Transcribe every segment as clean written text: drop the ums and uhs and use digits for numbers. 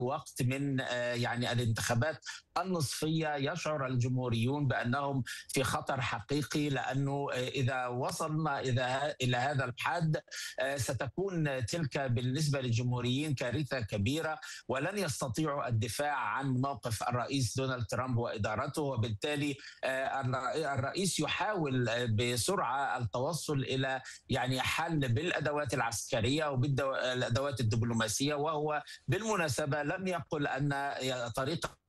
وقت من يعني الانتخابات النصفية يشعر الجمهوريون بأنهم في خطر حقيقي، لأنه إذا وصلنا إلى هذا الحد ستكون تلك بالنسبة للجمهوريين كارثة كبيرة، ولن يستطيعوا الدفاع عن موقف الرئيس دونالد ترامب وإدارته. وبالتالي الرئيس يحاول بسرعة التوصل إلى يعني حل بالأدوات العسكرية وبالأدوات الدبلوماسية، وهو بالمناسبة لم يقل أن طريق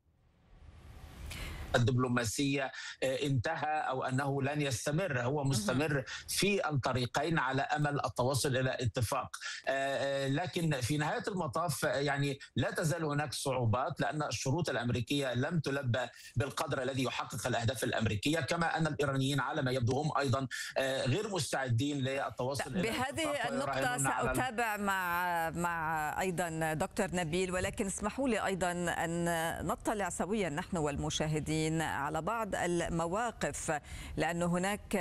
الدبلوماسية انتهى أو أنه لن يستمر. هو مستمر في الطريقين على أمل التوصل إلى اتفاق، لكن في نهاية المطاف يعني لا تزال هناك صعوبات، لأن الشروط الأمريكية لم تلبى بالقدر الذي يحقق الأهداف الأمريكية، كما أن الإيرانيين على ما يبدو هم أيضا غير مستعدين للتوصل إلى اتفاق. بهذه النقطة سأتابع مع أيضا دكتور نبيل، ولكن اسمحوا لي أيضا أن نطلع سويا نحن والمشاهدين على بعض المواقف، لأن هناك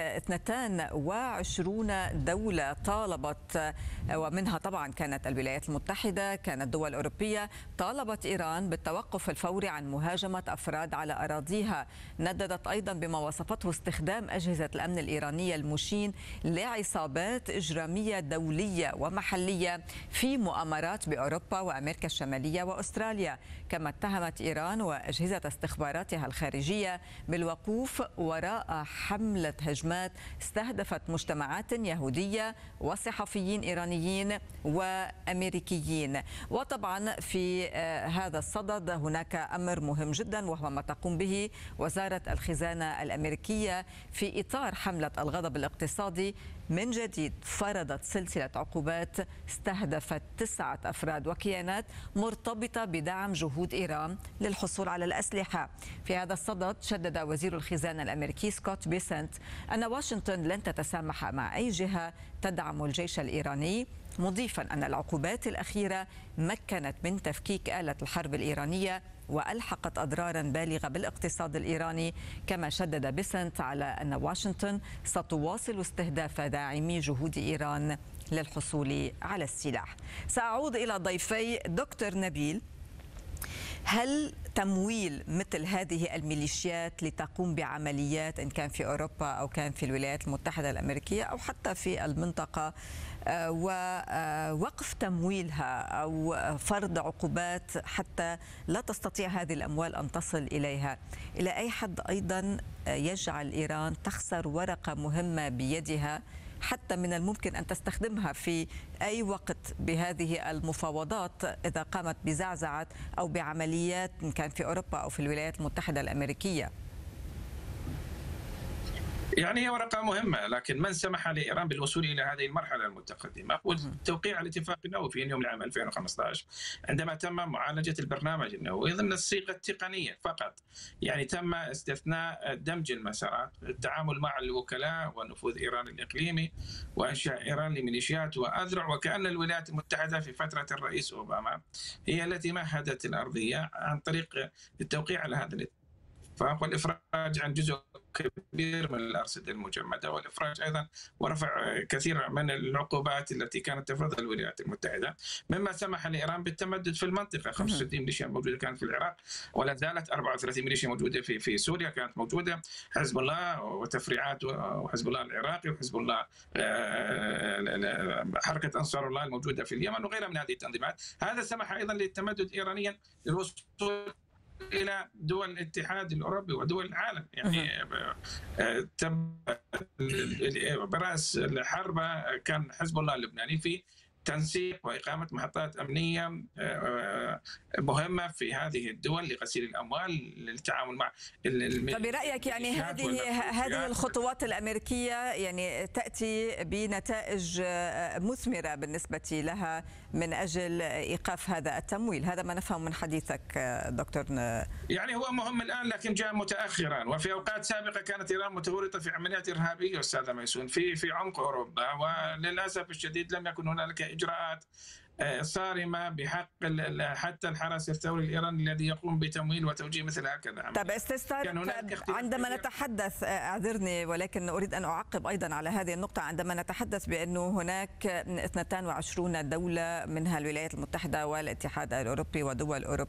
22 دولة طالبت، ومنها طبعا كانت الولايات المتحدة، كانت دول أوروبية، طالبت إيران بالتوقف الفوري عن مهاجمة أفراد على أراضيها. نددت أيضا بما وصفته استخدام أجهزة الأمن الإيرانية المشين لعصابات إجرامية دولية ومحلية في مؤامرات بأوروبا وأمريكا الشمالية وأستراليا. كما اتهمت إيران وأجهزة استخباراتها الخارجية بالوقوف وراء حملة هجمات استهدفت مجتمعات يهودية وصحفيين إيرانيين وأمريكيين. وطبعا في هذا الصدد هناك أمر مهم جدا، وهو ما تقوم به وزارة الخزانة الأمريكية في إطار حملة الغضب الاقتصادي. من جديد فرضت سلسلة عقوبات استهدفت 9 أفراد وكيانات مرتبطة بدعم جهود إيران للحصول على الأسلحة. في هذا الصدد شدد وزير الخزانة الأمريكي سكوت بيسنت أن واشنطن لن تتسامح مع أي جهة تدعم الجيش الإيراني، مضيفا أن العقوبات الأخيرة مكنت من تفكيك آلة الحرب الإيرانية وألحقت أضرارا بالغة بالاقتصاد الإيراني. كما شدد بيسنت على أن واشنطن ستواصل استهداف داعمي جهود إيران للحصول على السلاح. سأعود إلى ضيفي دكتور نبيل. هل تمويل مثل هذه الميليشيات لتقوم بعمليات إن كان في أوروبا أو كان في الولايات المتحدة الأمريكية أو حتى في المنطقة، ووقف تمويلها أو فرض عقوبات حتى لا تستطيع هذه الأموال أن تصل إليها، إلى أي حد أيضا يجعل إيران تخسر ورقة مهمة بيدها حتى من الممكن أن تستخدمها في أي وقت بهذه المفاوضات إذا قامت بزعزعة أو بعمليات إن كان في أوروبا أو في الولايات المتحدة الأمريكية؟ يعني هي ورقة مهمة، لكن من سمح لإيران بالوصول إلى هذه المرحلة المتقدمة هو توقيع الاتفاق النووي في يونيو العام 2015 عندما تم معالجة البرنامج النووي ضمن الصيغة التقنية فقط. يعني تم استثناء دمج المسارات، التعامل مع الوكلاء ونفوذ إيران الإقليمي وإنشاء إيران لميليشيات وأذرع، وكأن الولايات المتحدة في فترة الرئيس أوباما هي التي مهدت الأرضية عن طريق التوقيع على هذا الاتفاق والإفراج عن جزء كبير من الأرصدة المجمدة، والإفراج أيضا ورفع كثير من العقوبات التي كانت تفرضها الولايات المتحدة، مما سمح لإيران بالتمدد في المنطقة. 65 ميليشيا موجودة كانت في العراق، ولا زالت 34 ميليشيا موجودة في سوريا كانت موجودة، حزب الله وتفريعات وحزب الله العراقي وحزب الله حركة أنصار الله الموجودة في اليمن وغيرها من هذه التنظيمات. هذا سمح أيضا للتمدد إيرانيا للوصول إلى دول الاتحاد الأوروبي ودول العالم. يعني تم برأس الحرب كان حزب الله اللبناني في تنسيق وإقامة محطات أمنية مهمة في هذه الدول لغسيل الأموال للتعامل مع فبرأيك يعني هذه الخطوات الأمريكية يعني تأتي بنتائج مثمرة بالنسبة لها من أجل إيقاف هذا التمويل؟ هذا ما نفهم من حديثك دكتور. يعني هو مهم الآن لكن جاء متأخرا، وفي أوقات سابقة كانت إيران متورطة في عمليات إرهابية أستاذ ميسون في عمق أوروبا، وللأسف الشديد لم يكن هنالك إجراءات صارمة بحق حتى الحرس الثوري الإيراني الذي يقوم بتمويل وتوجيه مثل هكذا. طب استاذ، عندما نتحدث، اعذرني ولكن أريد أن أعقب أيضا على هذه النقطة، عندما نتحدث بأنه هناك 22 دولة منها الولايات المتحدة والاتحاد الأوروبي ودول أوروبية